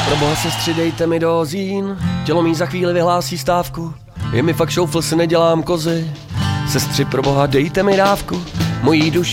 Proboha sestři, dejte mi dozín, tělo mý za chvíli vyhlásí stávku. Je mi fakt šoufl, si nedělám kozy. Sestři, proboha, dejte mi dávku, mojí duši